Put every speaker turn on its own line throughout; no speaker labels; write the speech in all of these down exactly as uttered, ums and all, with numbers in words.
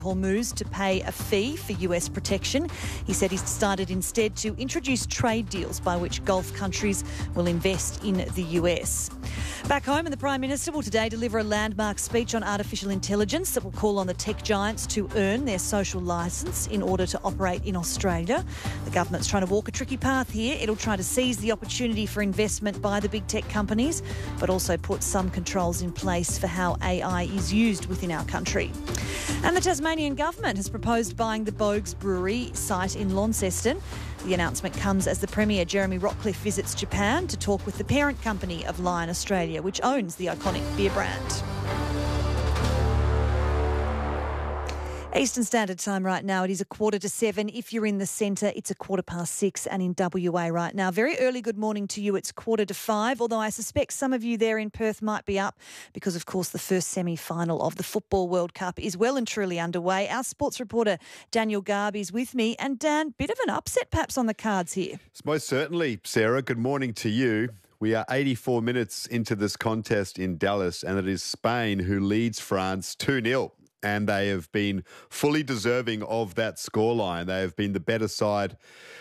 Hormuz to pay a fee for U S protection. He said he's started instead to introduce trade deals by which Gulf countries will invest in the U S. Back home, and the Prime Minister will today deliver a landmark speech on artificial intelligence that will call on the tech giants to earn their social licence in order to operate in Australia. The government's trying to walk a tricky path here. It'll try to seize the opportunity for investment by the big tech companies, but also put some controls in place for how A I is used within our country. And the Tasmanian government has proposed buying the Bogues Brewery site in Launceston. The announcement comes as the Premier, Jeremy Rockcliffe, visits Japan to talk with the parent company of Lion Australia, which owns the iconic beer brand. Eastern Standard Time right now, it is a quarter to seven. If you're in the centre, it's a quarter past six, and in W A right now, very early good morning to you. It's quarter to five, although I suspect some of you there in Perth might be up because, of course, the first semi-final of the Football World Cup is well and truly underway. Our sports reporter, Daniel Garb, is with me. And Dan, bit of an upset perhaps on the cards here.
Most certainly, Sarah. Good morning to you. We are eighty-four minutes into this contest in Dallas, and it is Spain who leads France two nil. And they have been fully deserving of that scoreline. They have been the better side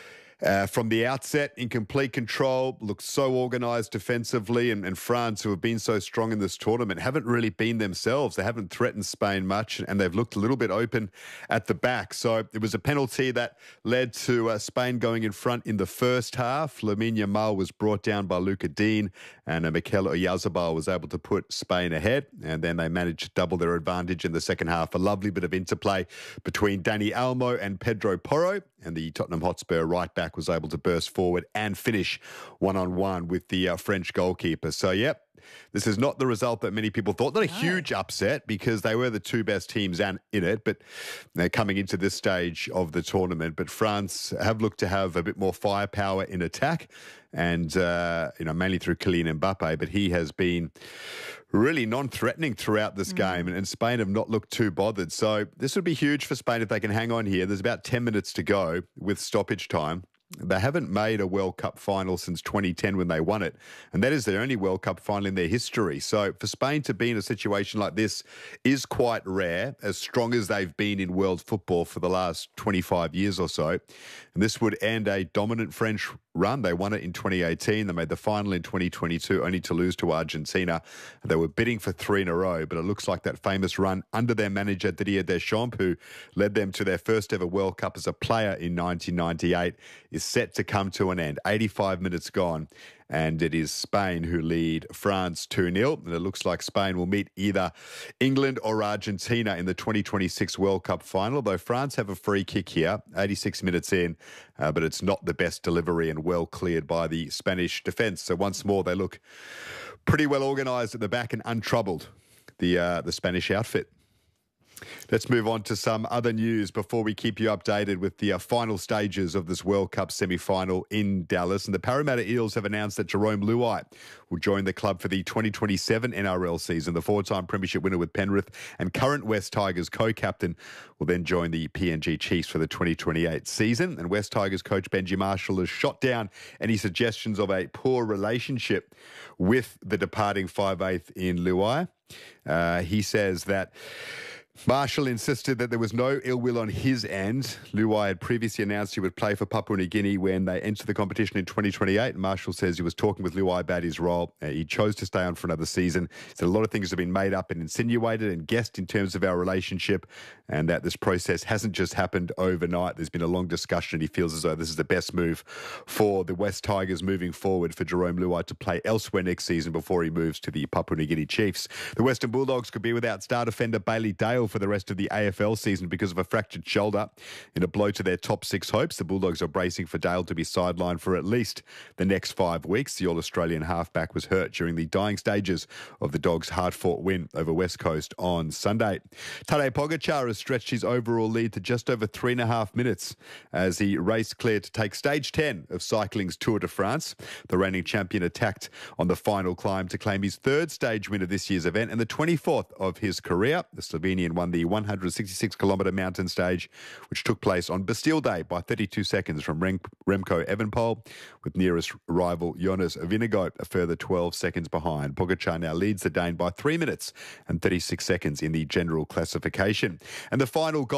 uh, from the outset, in complete control, looked so organised defensively, and, and France, who have been so strong in this tournament, haven't really been themselves. They haven't threatened Spain much, and they've looked a little bit open at the back. So it was a penalty that led to uh, Spain going in front in the first half. Lamine Yamal was brought down by Luka Dean, and uh, Mikel Oyarzabal was able to put Spain ahead, and then they managed to double their advantage in the second half. A lovely bit of interplay between Dani Olmo and Pedro Porro, and the Tottenham Hotspur right back was able to burst forward and finish one-on-one with the uh, French goalkeeper. So, yep, this is not the result that many people thought. Not a no. huge upset, because they were the two best teams in it, but they're coming into this stage of the tournament. But France have looked to have a bit more firepower in attack, and, uh, you know, mainly through Kylian Mbappe, but he has been really non-threatening throughout this mm. game, and, and Spain have not looked too bothered. So this would be huge for Spain if they can hang on here. There's about ten minutes to go with stoppage time. They haven't made a World Cup final since twenty ten when they won it, and that is their only World Cup final in their history. So for Spain to be in a situation like this is quite rare, as strong as they've been in world football for the last twenty-five years or so. And this would end a dominant French run. They won it in twenty eighteen. They made the final in twenty twenty-two, only to lose to Argentina. They were bidding for three in a row, but it looks like that famous run under their manager, Didier Deschamps, who led them to their first ever World Cup as a player in nineteen ninety-eight, is set to come to an end. eighty-five minutes gone, and it is Spain who lead France two nil. And it looks like Spain will meet either England or Argentina in the twenty twenty-six World Cup final, though France have a free kick here, eighty-six minutes in, uh, but it's not the best delivery and well cleared by the Spanish defence. So once more, they look pretty well organised at the back and untroubled, the uh, the Spanish outfit. Let's move on to some other news before we keep you updated with the uh, final stages of this World Cup semi-final in Dallas. And the Parramatta Eels have announced that Jerome Luai will join the club for the twenty twenty-seven N R L season. The four-time premiership winner with Penrith and current West Tigers co-captain will then join the P N G Chiefs for the twenty twenty-eight season. And West Tigers coach Benji Marshall has shot down any suggestions of a poor relationship with the departing five eighth in Luai. Uh, he says that Marshall insisted that there was no ill will on his end. Luai had previously announced he would play for Papua New Guinea when they enter the competition in twenty twenty-eight. Marshall says he was talking with Luai about his role. Uh, he chose to stay on for another season. He said a lot of things have been made up and insinuated and guessed in terms of our relationship, and that this process hasn't just happened overnight. There's been a long discussion. He feels as though this is the best move for the West Tigers moving forward, for Jerome Luai to play elsewhere next season before he moves to the Papua New Guinea Chiefs. The Western Bulldogs could be without star defender Bailey Dale for the rest of the A F L season because of a fractured shoulder. In a blow to their top six hopes, the Bulldogs are bracing for Dale to be sidelined for at least the next five weeks. The All-Australian halfback was hurt during the dying stages of the Dogs' hard-fought win over West Coast on Sunday. Tadej Pogacar has stretched his overall lead to just over three and a half minutes as he raced clear to take stage ten of cycling's Tour de France. The reigning champion attacked on the final climb to claim his third stage win of this year's event and the twenty-fourth of his career. The Slovenian and won the one hundred sixty-six kilometre mountain stage, which took place on Bastille Day by thirty-two seconds from Rem- Remco Evenepoel, with nearest rival Jonas Vingegaard a further twelve seconds behind. Pogacar now leads the Dane by three minutes and thirty-six seconds in the general classification. And the final goal